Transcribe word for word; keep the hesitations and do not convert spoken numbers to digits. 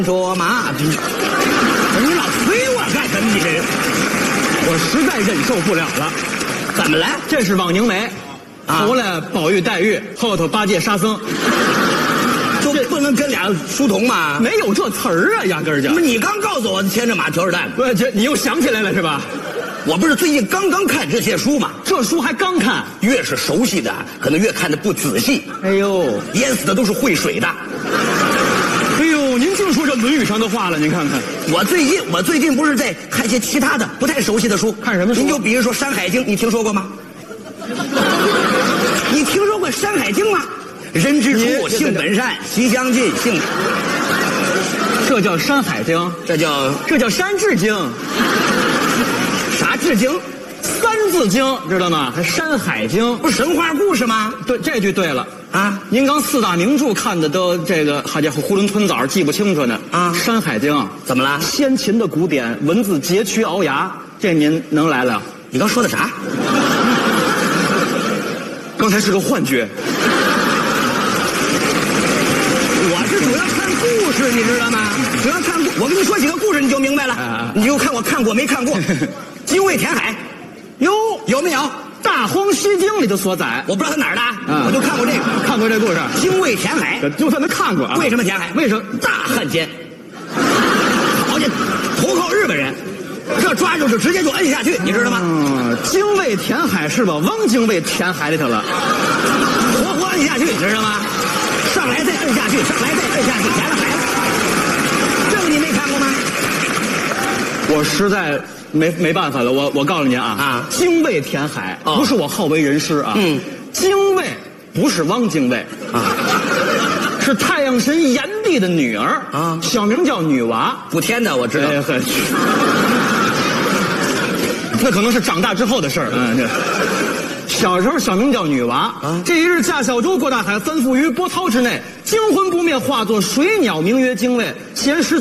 说嘛？你老催我干什么？你这人， 我实在忍受不了了。 怎么了？ 这是枉凝眉， 啊头来宝玉黛玉，后头八戒沙僧， 就不能跟俩书童吗？ 没有这词儿啊，压根儿就。 你刚告诉我牵着马挑着担， 不，这你又想起来了是吧？ 我不是最近刚刚看这些书吗？ 这书还刚看， 越是熟悉的，可能越看得不仔细。 哎呦， 淹死的都是会水的。 哎呦，您净说这《论语》上的话了，您看看。 我最近我最近不是在看些其他的不太熟悉的书。 看什么书？ 您就比如说《山海经》，你听说过吗？你听说过《山海经》吗？人之初，性本善，习将进，性。 这叫《山海经》， 这叫这叫《山治经》。 啥治经？ 三字经知道吗？还《山海经》 不是神话故事吗？ 对，这句对了啊！ 您刚四大名著看的都这个，好家伙，囫囵吞枣记不清楚呢啊！ 《山海经》 怎么了？ 先秦的古典，文字佶屈聱牙，这您能来了？ 你刚说的啥？ 刚才是个幻觉。 我是主要看故事，你知道吗？主要看故，我跟你说几个故事你就明白了。 啊、 你就看我看过没看过？精卫填海， 哟， 有没有？ 《大荒西经》里的所载， 我不知道他哪儿的， 啊、 我就看过这个， 看过这故事。 精卫填海， 就算他看过啊。 为什么填海？ 为什么？ 大汉奸，好家伙，投靠日本人，这抓住就直接就摁下去，你知道吗？ 嗯，精卫填海是把汪精卫填海里头了， 活活摁下去，你知道吗？上来再摁下去，上来再摁下去，填了海了。这个你没看过吗？ 我实在。 没没办法了，我我告诉您啊啊， 精卫填海、哦、不是我好为人师啊， 嗯， 精卫不是汪精卫啊，是太阳神炎帝的女儿啊，小名叫女娃， 补天的我知道， 哎呵，那可能是长大之后的事儿，嗯，这小时候小名叫女娃啊，这一日驾小舟过大海，翻覆于波涛之内，惊魂不灭，化作水鸟，名曰精卫，衔狮子。